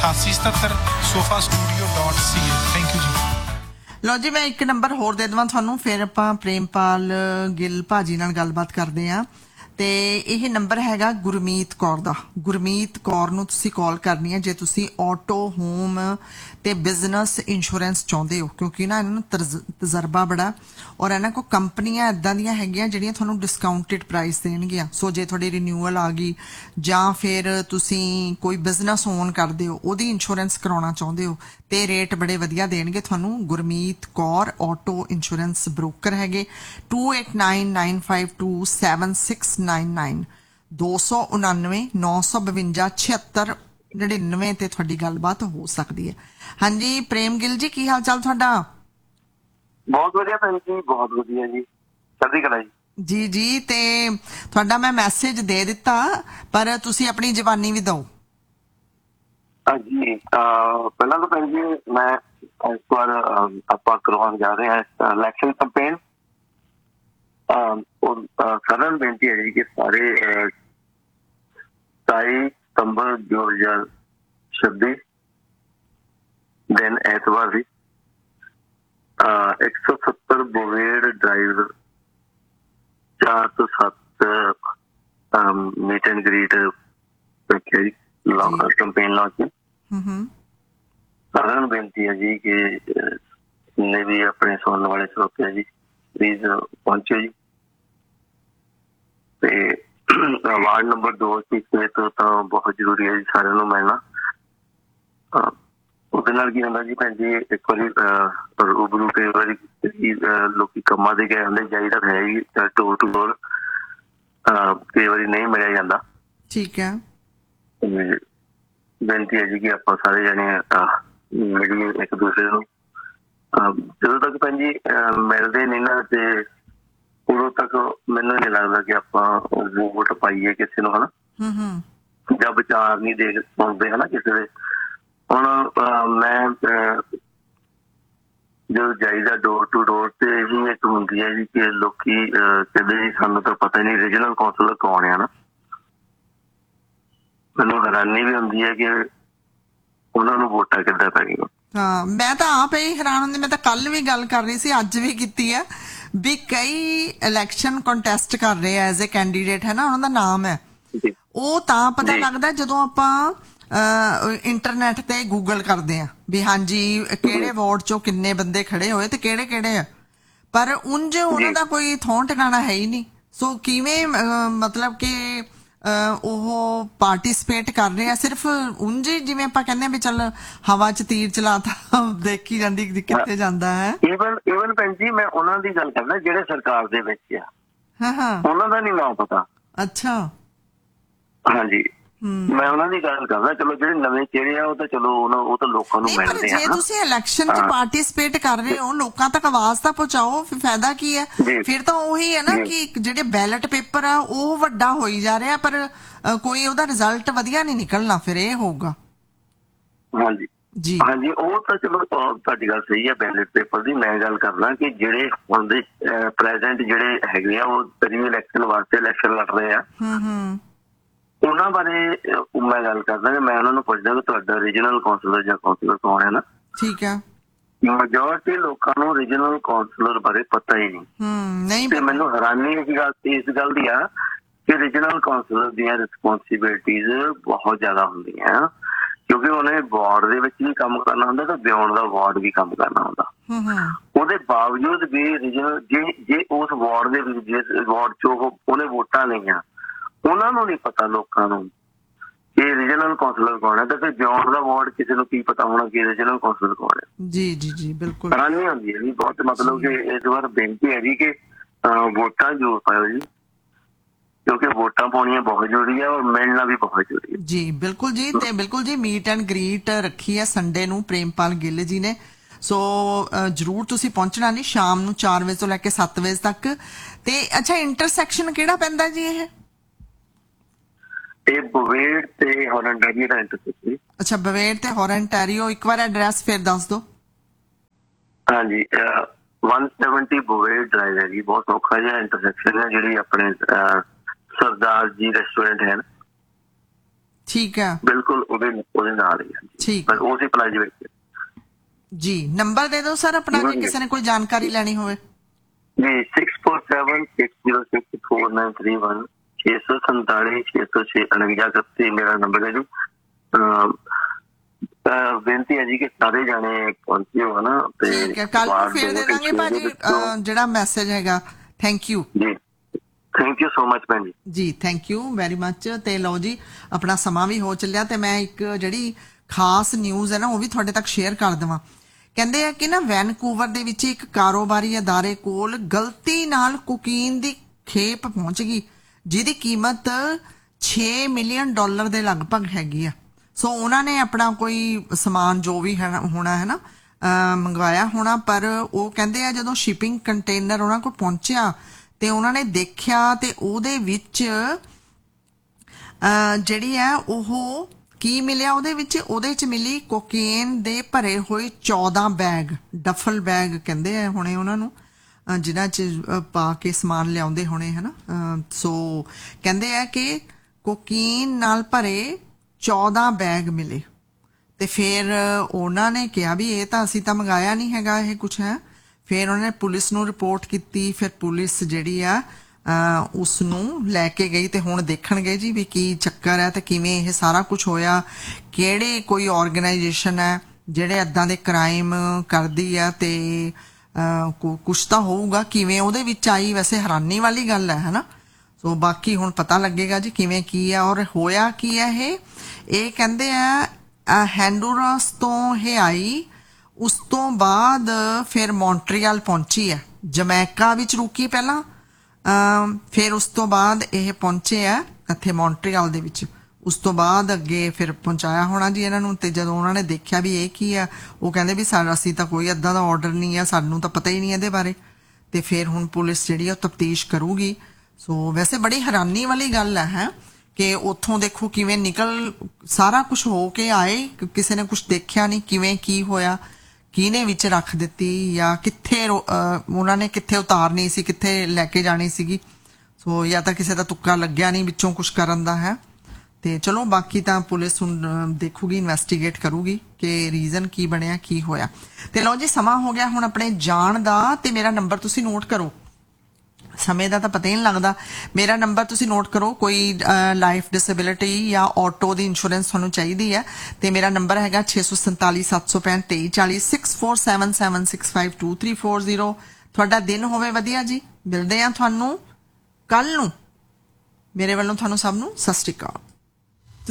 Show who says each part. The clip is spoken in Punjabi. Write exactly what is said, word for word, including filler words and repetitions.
Speaker 1: ਅਠਾਸੀ ਸਤੱਤਰ sofa studio dot C A. Thank you ਜੀ।
Speaker 2: ਲਓ ਜੀ, ਮੈਂ ਇੱਕ ਨੰਬਰ ਹੋਰ ਦੇ ਦੇਵਾਂ ਤੁਹਾਨੂੰ, ਫਿਰ ਆਪਾਂ ਪ੍ਰੇਮਪਾਲ ਗਿੱਲ ਭਾਜੀ ਨਾਲ ਗੱਲਬਾਤ ਕਰਦੇ ਹਾਂ। ਤੇ ਇਹ ਨੰਬਰ ਹੈਗਾ ਗੁਰਮੀਤ ਕੌਰ ਦਾ। ਗੁਰਮੀਤ ਕੌਰ ਨੂੰ ਤੁਸੀਂ ਕਾਲ ਕਰਨੀ ਹੈ ਜੇ ਤੁਸੀਂ ਆਟੋ, ਹੋਮ ਤੇ ਬਿਜ਼ਨਸ ਇੰਸ਼ੋਰੈਂਸ ਚਾਹੁੰਦੇ ਹੋ, ਕਿਉਂਕਿ ਨਾ ਇਹਨਾਂ ਨੂੰ ਤਜਰਬਾ ਬੜਾ, ਔਰ ਇਹਨਾਂ ਕੋਲ ਕੰਪਨੀਆਂ ਇੱਦਾਂ ਦੀਆਂ ਹੈਗੀਆਂ ਜਿਹੜੀਆਂ ਤੁਹਾਨੂੰ ਡਿਸਕਾਊਂਟਡ ਪ੍ਰਾਈਸ ਦੇਣਗੀਆਂ। ਸੋ ਜੇ ਤੁਹਾਡੀ ਰੀਨਿਊਅਲ ਆ ਗਈ ਜਾਂ ਫਿਰ ਤੁਸੀਂ ਕੋਈ ਬਿਜ਼ਨਸ ਓਨ ਕਰਦੇ ਹੋ, ਉਹਦੀ ਇੰਸ਼ੋਰੈਂਸ ਕਰਾਉਣਾ ਚਾਹੁੰਦੇ ਹੋ, ਤੇ ਰੇਟ ਬੜੇ ਵਧੀਆ ਦੇਣਗੇ ਤੁਹਾਨੂੰ। Gurmeet Kaur auto insurance broker ਹੈਗੇ। To eight nine nine five to seven six nine nine ਦੋ ਸੌ ਉਨਾਨਵੇਂ ਨੌ ਸੌ ਬਵੰਜਾ ਛਿਅੱਤਰ ਨੜਿਨਵੇਂ ਤੇ ਤੁਹਾਡੀ ਗੱਲਬਾਤ ਹੋ ਸਕਦੀ ਹੈ। ਹਾਂਜੀ ਪ੍ਰੇਮ ਗਿੱਲ ਜੀ, ਕੀ ਹਾਲ ਚਾਲ ਤੁਹਾਡਾ?
Speaker 3: ਬਹੁਤ ਵਧੀਆ ਭੈਣ ਜੀ, ਬਹੁਤ ਵਧੀਆ ਜੀ, ਚੜ੍ਹਦੀ ਕਲਾ ਜੀ। ਜੀ
Speaker 2: ਜੀ ਤੇ ਤੁਹਾਡਾ ਮੈਂ ਮੈਸੇਜ ਦੇ ਦਿੱਤਾ, ਪਰ ਤੁਸੀਂ ਆਪਣੀ ਜ਼ਬਾਨੀ ਵੀ ਦਿਓ।
Speaker 3: ਹਾਂਜੀ, ਪਹਿਲਾਂ ਤਾਂ ਭੈਣ ਜੀ ਮੈਂ ਇਸ ਵਾਰ ਆਪਾਂ ਕਰਵਾਉਣ ਜਾ ਰਹੇ ਹਾਂ ਇਲੈਕਸ਼ਨ ਕੰਪੇਨ। ਸਾਰਿਆਂ ਨੂੰ ਬੇਨਤੀ ਹੈ ਜੀ ਕਿ ਸਾਰੇ ਸਤਾਈ ਸਤੰਬਰ ਦੋ ਹਜ਼ਾਰ ਛੱਬੀ ਦਿਨ ਐਤਵਾਰ ਦੀ ਇੱਕ ਸੌ ਸੱਤਰ ਬੋਵੇੜ ਡਰਾਈਵ ਚਾਰ ਤੋਂ ਸੱਤ ਮੀਟ ਐਂਡ ਗ੍ਰੀਟ ਰੱਖਿਆ ਜੀ ਕੰਪੇਨ ਲਾਂਚ। ਸਾਰਿਆਂ ਨੂੰ ਬੇਨਤੀ ਹੈ ਜੀ ਕਿ ਜਿੰਨੇ ਵੀ ਆਪਣੇ ਸੁਣਨ ਵਾਲੇ ਸਰੋਤੇ ਆ ਜੀ, ਪਲੀਜ਼ ਪਹੁੰਚੋ ਜੀ। ਤੇ ਵਾਰਡ ਨੰਬਰ ਦੋ ਸੀਸੇ ਤੋਂ ਤਾਂ ਬਹੁਤ ਜ਼ਰੂਰੀ ਹੈ ਜੀ ਸਾਰਿਆਂ ਨੂੰ ਮਿਲਣਾ। ਉਹਦੇ ਨਾਲ ਕੀ ਹੁੰਦਾ ਜੀ ਭੈਣ ਜੀ, ਇੱਕ ਵਾਰੀ ਰੂਬਰੂ ਕਈ ਵਾਰੀ ਲੋਕੀ ਕੰਮਾਂ ਤੇ ਗਏ ਹੁੰਦੇ, ਜਾਈਦਾ ਹੈ ਜੀ ਡੋਰ ਟੂ ਡੋਰ, ਕਈ ਵਾਰੀ ਨਹੀਂ ਮਿਲਿਆ ਜਾਂਦਾ।
Speaker 2: ਠੀਕ ਹੈ,
Speaker 3: ਬੇਨਤੀ ਹੈ ਜੀ ਕਿ ਆਪਾਂ ਸਾਰੇ ਜਾਣੇ ਮਿਲੀਏ ਇੱਕ ਦੂਸਰੇ ਨੂੰ। ਜਦੋਂ ਤੱਕ ਭੈਣ ਜੀ ਮਿਲਦੇ ਨਹੀਂ ਨਾ ਤੇ ਉਦੋਂ ਤੱਕ ਮੈਨੂੰ ਨਹੀਂ ਲੱਗਦਾ ਕਿ ਆਪਾਂ ਵੋਟ ਪਾਈਏ ਕਿਸੇ ਨੂੰ, ਹਨਾ, ਜਾਂ ਵਿਚਾਰ ਨਹੀਂ ਦੇਖ ਸੁਣਦੇ ਹਨਾ ਕਿਸੇ ਦੇ। ਹੁਣ ਮੈਂ ਜਦੋਂ ਜਾਈਦਾ ਡੋਰ ਟੂ ਡੋਰ ਤੇ ਇਹੀ ਇੱਕ ਹੁੰਦੀ ਹੈ ਜੀ ਕਿ ਲੋਕੀ ਕਹਿੰਦੇ ਜੀ ਸਾਨੂੰ ਤਾਂ ਪਤਾ ਨਹੀਂ ਰੀਜਨਲ ਕੌਂਸਲਰ ਕੌਣ ਆ ਨਾ। ਮੈਨੂੰ ਹੈਰਾਨੀ ਵੀ ਹੁੰਦੀ ਹੈ ਕਿ ਉਹਨਾਂ ਨੂੰ ਵੋਟਾਂ ਕਿੱਦਾਂ ਪੈ ਗਈਆਂ।
Speaker 2: ਹਾਂ, ਮੈਂ ਤਾਂ ਆਪ ਹੀ ਹੈਰਾਨ ਹੁੰਦੀ। ਮੈਂ ਤਾਂ ਕੱਲ ਵੀ ਗੱਲ ਕਰ ਰਹੀ ਸੀ, ਅੱਜ ਵੀ ਕੀਤੀ ਹੈ, ਵੀ ਕਈ ਇਲੈਕਸ਼ਨ ਕੰਟੈਸਟ ਕਰ ਰਹੇ ਆ ਐਜ਼ ਏ ਕੈਂਡੀਡੇਟ, ਹੈ ਨਾ, ਉਹਨਾਂ ਦਾ ਨਾਮ ਹੈ। ਉਹ ਤਾਂ ਪਤਾ ਲੱਗਦਾ ਜਦੋਂ ਆਪਾਂ ਇੰਟਰਨੈਟ ਤੇ ਗੂਗਲ ਕਰਦੇ ਆ ਵੀ ਹਾਂਜੀ ਕਿਹੜੇ ਵਾਰਡ ਚੋਂ ਕਿੰਨੇ ਬੰਦੇ ਖੜੇ ਹੋਏ ਤੇ ਕਿਹੜੇ ਕਿਹੜੇ ਆ, ਪਰ ਉਂਝ ਉਹਨਾਂ ਦਾ ਕੋਈ ਥੋਂ ਟਿਕਾਣਾ ਹੈ ਹੀ ਨਹੀਂ। ਸੋ ਕਿਵੇਂ ਮਤਲਬ ਕਿ ਉਹ ਪਾਰਟੀਸਪੇਟ ਕਰ ਰਹੇ ਆ ਸਿਰਫ ਉਂਝ, ਜਿਵੇਂ ਆਪਾਂ ਕਹਿੰਦੇ ਆ ਵੀ ਚੱਲ ਹਵਾ ਚ ਤੀਰ ਚਲਾਤਾ, ਦੇਖੀ ਜਾਂਦੀ ਕਿੱਥੇ ਜਾਂਦਾ ਹੈ।
Speaker 3: ਈਵਨ ਈਵਨ ਭੈਣ ਜੀ ਮੈਂ ਉਹਨਾਂ ਦੀ ਗੱਲ ਕਰਦਾ ਜਿਹੜੇ ਸਰਕਾਰ ਦੇ ਵਿੱਚ ਆ,
Speaker 2: ਹਾਂ ਹਾਂ,
Speaker 3: ਉਹਨਾਂ ਦਾ ਨੀ ਨਾਮ ਪਤਾ।
Speaker 2: ਅੱਛਾ,
Speaker 3: ਹਾਂਜੀ, ਮੈਂ ਉਹਨਾਂ ਦੀ ਗੱਲ ਕਰਦਾ। ਚਲੋ ਜਿਹੜੇ ਨਵੇਂ ਚਿਹਰੇ ਆ ਉਹ ਤਾਂ ਚਲੋ ਉਹ ਤਾਂ ਲੋਕਾਂ ਨੂੰ ਮਿਲਦੇ ਆ।
Speaker 2: ਜੇ ਤੁਸੀਂ ਇਲੈਕਸ਼ਨ ਚ ਪਾਰਟੀਸਪੇਟ ਕਰ ਰਹੇ ਹੋ, ਲੋਕਾਂ ਤੱਕ ਆਵਾਜ਼ ਤਾਂ ਪਹੁੰਚਾਓ, ਫਿਰ ਫਾਇਦਾ ਕੀ ਹੈ? ਫਿਰ ਤਾਂ ਉਹੀ ਹੈ ਨਾ ਕਿ ਜਿਹੜੇ ਬੈਲਟ ਪੇਪਰ ਆ ਉਹ ਵੱਡਾ ਹੋਈ ਜਾ ਰਿਹਾ, ਪਰ ਕੋਈ ਉਹਦਾ ਰਿਜ਼ਲਟ ਵਧੀਆ ਨਹੀਂ ਨਿਕਲਣਾ, ਫਿਰ ਇਹ ਹੋਊਗਾ।
Speaker 3: ਹਾਂਜੀ
Speaker 2: ਜੀ
Speaker 3: ਹਾਂਜੀ, ਉਹ ਤਾਂ ਚਲੋ ਤੁਹਾਡੀ ਗੱਲ ਸਹੀ ਹੈ ਬੈਲਟ ਪੇਪਰ ਦੀ। ਮੈਂ ਗੱਲ ਕਰਦਾ ਕਿ ਜਿਹੜੇ ਹੁਣ ਦੇ ਪ੍ਰੈਜ਼ੈਂਟ ਜਿਹੜੇ ਹੈਗੇ ਆ ਉਹ ਰੀ ਇਲੈਕਸ਼ਨ ਵਾਸਤੇ ਇਲੈਕਸ਼ਨ ਲੜ ਰਹੇ ਆ, ਉਹਨਾਂ ਬਾਰੇ ਮੈਂ ਗੱਲ ਕਰਦਾ ਕਿ ਮੈਂ ਉਹਨਾਂ ਨੂੰ ਪੁੱਛਦਾ ਕਿ ਤੁਹਾਡਾ ਰੀਜਨਲ ਕਾਉਂਸਲਰ ਜਾਂ ਕਾਉਂਸਲਰ ਕੌਣ ਹੈ ਨਾ। ਠੀਕ ਹੈ, ਮੈਜੋਰਟੀ ਲੋਕਾਂ ਨੂੰ ਰੀਜਨਲ ਕਾਉਂਸਲਰ ਬਾਰੇ ਪਤਾ ਹੀ ਨਹੀਂ। ਤੇ ਮੈਨੂੰ ਹੈਰਾਨੀ ਇਸ ਗੱਲ ਇਸ ਗੱਲ ਦੀ ਆ ਕਿ ਰੀਜਨਲ ਕਾਉਂਸਲਰ ਦੀਆਂ ਰਿਸਪੋਂਸੀਬਿਲਿਟੀਜ਼ ਬਹੁਤ ਜ਼ਿਆਦਾ ਹੁੰਦੀਆਂ, ਕਿਉਂਕਿ ਉਹਨੇ ਵਾਰਡ ਦੇ ਵਿੱਚ ਵੀ ਕੰਮ ਕਰਨਾ ਹੁੰਦਾ ਤੇ ਬਿਯੋਂਡ ਦਾ ਵਾਰਡ ਵੀ ਕੰਮ ਕਰਨਾ ਹੁੰਦਾ। ਉਹਦੇ ਬਾਵਜੂਦ ਵੀ ਰੀਜਨਲ ਜੇ ਜੇ ਉਸ ਵਾਰਡ ਦੇ ਵਿੱਚ ਜਿਸ ਵਾਰਡ ਚੋਂ ਉਹਨੇ ਵੋਟਾਂ ਲਈਆਂ, ਉਹਨਾਂ ਨੂੰ ਨਹੀਂ ਪਤਾ ਲੋਕਾਂ ਨੂੰ ਕਿ ਰੀਜਨਲ ਕਾਉਂਸਲਰ ਕੌਣ ਹੈ, ਤੇ ਫਿਰ ਬਿਯੋਂਡ ਦਾ ਵਾਰਡ ਕਿਸੇ ਨੂੰ ਕੀ ਪਤਾ ਹੋਣਾ ਕਿ ਰੀਜਨਲ ਕਾਉਂਸਲਰ ਕੌਣ ਹੈ। ਜੀ ਜੀ ਜੀ ਬਿਲਕੁਲ ਹੈਰਾਨੀ ਹੁੰਦੀ ਹੈ ਜੀ ਬਹੁਤ। ਮਤਲਬ ਕਿ ਇਸ ਵਾਰ ਬੇਨਤੀ ਹੈ ਜੀ ਕਿ ਵੋਟਾਂ ਜ਼ਰੂਰ ਪਾਇਓ ਜੀ, ਕਿਉਂਕਿ ਵੋਟਾਂ ਪਾਉਣੀਆਂ ਬਹੁਤ ਜ਼ਰੂਰੀ ਹੈ ਔਰ ਮਿਲਣਾ ਵੀ ਬਹੁਤ ਜ਼ਰੂਰੀ ਹੈ। ਜੀ ਬਿਲਕੁਲ ਜੀ, ਤੇ ਬਿਲਕੁਲ ਜੀ ਮੀਟ ਐਂਡ ਗ੍ਰੀਟ ਰੱਖੀ ਹੈ ਸੰਡੇ ਨੂੰ ਪ੍ਰੇਮਪਾਲ ਗਿੱਲ ਜੀ ਨੇ। ਸੋ ਜ਼ਰੂਰ ਤੁਸੀਂ ਪਹੁੰਚਣਾ ਨਹੀਂ, ਸ਼ਾਮ ਨੂੰ ਚਾਰ ਵਜੇ ਤੋਂ ਲੈ ਕੇ ਸੱਤ ਵਜੇ ਤੱਕ। ਤੇ ਅੱਛਾ, ਇੰਟਰਸੈਕਸ਼ਨ ਕਿਹੜਾ ਪੈਂਦਾ ਜੀ ਇਹ? ਇਹ ਬਵੇੜ ਤੇ ਹੌਰਨਟੈਰੀਓ ਦਾ ਇੰਟਰਸੈਕਸ਼ਨ। ਅੱਛਾ, ਬਵੇੜ ਤੇ ਹੌਰਨਟੈਰੀਓ। ਇੱਕ ਵਾਰ ਐਡਰੈਸ ਫਿਰ ਦੱਸ ਦਿਓ। ਹਾਂਜੀ, ਇੱਕ ਸੌ ਸੱਤਰ ਬਵੇੜ ਡਰਾਈਵ ਹੈ ਜੀ, ਬਹੁਤ ਸੌਖਾ ਜਿਹਾ ਇੰਟਰਸੈਕਸ਼ਨ ਹੈ, ਜਿਹੜੀ ਆਪਣੇ ਸਰਦਾਰ ਜੀ ਰੈਸਟੋਰੈਂਟ ਹੈ।
Speaker 2: ਠੀਕ ਹੈ,
Speaker 3: ਬਿਲਕੁਲ ਉਹਦੇ ਉਹਦੇ ਨਾਲ ਹੀ ਹੈ
Speaker 2: ਠੀਕ
Speaker 3: ਪਰ ਉਹ ਸੀ ਪਲਾਜ ਵਿੱਚ
Speaker 2: ਜੀ। ਨੰਬਰ ਦੇ ਦਿਓ ਸਰ ਆਪਣਾ, ਜੇ ਕਿਸੇ ਨੇ ਕੋਈ ਜਾਣਕਾਰੀ ਲੈਣੀ ਹੋਵੇ।
Speaker 3: G six four seven six zero six four nine three one ਛੇ ਸੌ ਸੰਤਾਲੀ ਛੇ ਸੌ ਛੇ ਉਣੰਜਾ ਇਕੱਤੀ ਮੇਰਾ ਨੰਬਰ ਹੈ ਜੀ। ਬੇਨਤੀ ਹੈ ਜੀ ਕਿ ਸਾਰੇ ਜਾਣੇ ਪਹੁੰਚੇ ਹੋ ਨਾ ਤੇ
Speaker 2: ਠੀਕ ਹੈ, ਕੱਲ ਨੂੰ ਫੇਰ ਦੇ ਦਾਂਗੇ ਭਾਜੀ ਜਿਹੜਾ ਮੈਸੇਜ ਹੈਗਾ। ਥੈਂਕ ਯੂ
Speaker 3: ਜੀ, ਥੈਂਕ ਯੂ ਸੋ ਮਚ ਭੈਣ ਜੀ।
Speaker 2: ਜੀ ਥੈਂਕ ਯੂ ਵੈਰੀ ਮੱਚ। ਤੇ ਲਓ ਜੀ, ਆਪਣਾ ਸਮਾਂ ਵੀ ਹੋ ਚੱਲਿਆ ਤੇ ਮੈਂ ਇੱਕ ਜਿਹੜੀ ਖਾਸ ਨਿਊਜ਼ ਹੈ ਨਾ ਉਹ ਵੀ ਤੁਹਾਡੇ ਤੱਕ ਸ਼ੇਅਰ ਕਰ ਦੇਵਾਂ। ਕਹਿੰਦੇ ਆ ਕਿ ਨਾ ਵੈਨਕੂਵਰ ਦੇ ਵਿੱਚ ਇੱਕ ਕਾਰੋਬਾਰੀ ਅਦਾਰੇ ਕੋਲ ਗਲਤੀ ਨਾਲ ਕੋਕੀਨ ਦੀ ਖੇਪ ਪਹੁੰਚ ਗਈ, ਜਿਹਦੀ ਕੀਮਤ ਛੇ ਮਿਲੀਅਨ ਡਾਲਰ ਦੇ ਲਗਭਗ ਹੈਗੀ ਆ। ਸੋ ਉਹਨਾਂ ਨੇ ਆਪਣਾ ਕੋਈ ਸਮਾਨ ਜੋ ਵੀ ਹੈ ਹੋਣਾ ਹੈ ਨਾ ਮੰਗਵਾਇਆ ਹੋਣਾ, ਪਰ ਉਹ ਕਹਿੰਦੇ ਆ ਜਦੋਂ ਸ਼ਿਪਿੰਗ ਕੰਟੇਨਰ ਉਹਨਾਂ ਕੋਲ ਪਹੁੰਚਿਆ ਤੇ ਉਹਨਾਂ ਨੇ ਦੇਖਿਆ ਤੇ ਉਹਦੇ ਵਿੱਚ ਜਿਹੜੀ ਹੈ ਉਹ ਕੀ ਮਿਲਿਆ, ਉਹਦੇ ਵਿੱਚ ਉਹਦੇ ਵਿੱਚ ਮਿਲੀ ਕੋਕੇਨ ਦੇ ਭਰੇ ਹੋਏ ਚੌਦਾਂ ਬੈਗ, ਡਫਲ ਬੈਗ ਕਹਿੰਦੇ ਆ ਹੁਣੇ ਉਹਨਾਂ ਨੂੰ, ਜਿਨ੍ਹਾਂ 'ਚ ਪਾ ਕੇ ਸਮਾਨ ਲਿਆਉਂਦੇ ਹੋਣੇ ਹੈ ਨਾ। ਸੋ ਕਹਿੰਦੇ ਆ ਕਿ ਕੋਕੀਨ ਨਾਲ ਭਰੇ ਚੌਦਾਂ ਬੈਗ ਮਿਲੇ ਤੇ ਫਿਰ ਉਹਨਾਂ ਨੇ ਕਿਹਾ ਵੀ ਇਹ ਤਾਂ ਅਸੀਂ ਤਾਂ ਮੰਗਾਇਆ ਨਹੀਂ ਹੈਗਾ ਇਹ ਕੁਛ ਹੈ। ਫਿਰ ਉਹਨਾਂ ਨੇ ਪੁਲਿਸ ਨੂੰ ਰਿਪੋਰਟ ਕੀਤੀ, ਫਿਰ ਪੁਲਿਸ ਜਿਹੜੀ ਆ ਉਸ ਨੂੰ ਲੈ ਕੇ ਗਈ ਤੇ ਹੁਣ ਦੇਖਣਗੇ ਜੀ ਵੀ ਕੀ ਚੱਕਰ ਹੈ ਤੇ ਕਿਵੇਂ ਇਹ ਸਾਰਾ ਕੁਝ ਹੋਇਆ, ਕਿਹੜੇ ਕੋਈ ਆਰਗੇਨਾਈਜੇਸ਼ਨ ਹੈ ਜਿਹੜੇ ਏਦਾਂ ਦੇ ਕ੍ਰਾਈਮ ਕਰਦੀ ਆ ਤੇ ਕੁਛ ਤਾਂ ਹੋਊਗਾ, ਕਿਵੇਂ ਉਹਦੇ ਵਿੱਚ ਆਈ। ਵੈਸੇ ਹੈਰਾਨੀ ਵਾਲੀ ਗੱਲ ਹੈ ਹਨਾ। ਸੋ ਬਾਕੀ ਹੁਣ ਪਤਾ ਲੱਗੇਗਾ ਜੀ ਕਿਵੇਂ ਕੀ ਆ ਔਰ ਹੋਇਆ ਕੀ ਹੈ। ਇਹ ਇਹ ਕਹਿੰਦੇ ਆ ਹੈਂਡੂਰਾਸ ਤੋਂ ਇਹ ਆਈ, ਉਸ ਤੋਂ ਬਾਅਦ ਫਿਰ ਮੌਂਟਰੀਅਲ ਪਹੁੰਚੀ ਹੈ, ਜਮੈਕਾ ਵਿੱਚ ਰੁਕੀ ਪਹਿਲਾਂ, ਫਿਰ ਉਸ ਤੋਂ ਬਾਅਦ ਇਹ ਪਹੁੰਚੇ ਆ ਇੱਥੇ ਮੌਂਟਰੀਅਲ ਦੇ ਵਿੱਚ, ਉਸ ਤੋਂ ਬਾਅਦ ਅੱਗੇ ਫਿਰ ਪਹੁੰਚਾਇਆ ਹੋਣਾ ਜੀ ਇਹਨਾਂ ਨੂੰ। ਤੇ ਜਦੋਂ ਉਹਨਾਂ ਨੇ ਦੇਖਿਆ ਵੀ ਇਹ ਕੀ ਆ, ਉਹ ਕਹਿੰਦੇ ਵੀ ਸਾਡਾ ਅਸੀਂ ਤਾਂ ਕੋਈ ਏਦਾਂ ਦਾ ਆਰਡਰ ਨਹੀਂ ਆ, ਸਾਨੂੰ ਤਾਂ ਪਤਾ ਹੀ ਨਹੀਂ ਇਹਦੇ ਬਾਰੇ। ਤੇ ਫਿਰ ਹੁਣ ਪੁਲਿਸ ਜਿਹੜੀ ਆ ਉਹ ਤਫਤੀਸ਼ ਕਰੂਗੀ। ਸੋ ਵੈਸੇ ਬੜੀ ਹੈਰਾਨੀ ਵਾਲੀ ਗੱਲ ਹੈ ਕਿ ਉੱਥੋਂ ਦੇਖੋ ਕਿਵੇਂ ਨਿਕਲ ਸਾਰਾ ਕੁਝ ਹੋ ਕੇ ਆਏ, ਕਿਸੇ ਨੇ ਕੁਝ ਦੇਖਿਆ ਨਹੀਂ ਕਿਵੇਂ ਕੀ ਹੋਇਆ, ਕਿਹਨੇ ਵਿੱਚ ਰੱਖ ਦਿੱਤੀ ਜਾਂ ਕਿੱਥੇ ਉਹਨਾਂ ਨੇ ਕਿੱਥੇ ਉਤਾਰਨੀ ਸੀ, ਕਿੱਥੇ ਲੈ ਕੇ ਜਾਣੀ ਸੀਗੀ। ਸੋ ਜਾਂ ਤਾਂ ਕਿਸੇ ਦਾ ਤੁੱਕਾ ਲੱਗਿਆ ਨਹੀਂ ਵਿੱਚੋਂ ਕੁਝ ਕਰਨ ਦਾ ਹੈ। ਤੇ ਚਲੋ ਬਾਕੀ ਤਾਂ ਪੁਲਿਸ ਹੁਣ ਦੇਖੂਗੀ, ਇਨਵੈਸਟੀਗੇਟ ਕਰੂਗੀ ਕਿ ਰੀਜ਼ਨ ਕੀ ਬਣਿਆ, ਕੀ ਹੋਇਆ। ਤੇ ਲਓ ਜੀ, ਸਮਾਂ ਹੋ ਗਿਆ ਹੁਣ ਆਪਣੇ ਜਾਣ ਦਾ ਤੇ ਮੇਰਾ ਨੰਬਰ ਤੁਸੀਂ ਨੋਟ ਕਰੋ, ਸਮੇਂ ਦਾ ਤਾਂ ਪਤਾ ਹੀ ਨਹੀਂ ਲੱਗਦਾ। ਮੇਰਾ ਨੰਬਰ ਤੁਸੀਂ ਨੋਟ ਕਰੋ, ਕੋਈ ਲਾਈਫ ਡਿਸੇਬਿਲਿਟੀ ਜਾਂ ਆਟੋ ਦੀ ਇੰਸ਼ੋਰੈਂਸ ਤੁਹਾਨੂੰ ਚਾਹੀਦੀ ਹੈ ਤੇ ਮੇਰਾ ਨੰਬਰ ਹੈਗਾ ਛੇ ਸੌ ਸੰਤਾਲੀ ਸੱਤ ਸੌ ਪੈਂਹਠ ਤੇਈ ਚਾਲੀ six four seven seven six five two three four zero. ਤੁਹਾਡਾ ਦਿਨ ਹੋਵੇ ਵਧੀਆ ਜੀ। ਮਿਲਦੇ ਆ ਤੁਹਾਨੂੰ ਕੱਲ ਨੂੰ। ਮੇਰੇ ਵੱਲੋਂ ਤੁਹਾਨੂੰ ਸਭ ਨੂੰ ਸਤਿ ਸ਼੍ਰੀ ਅਕਾਲ।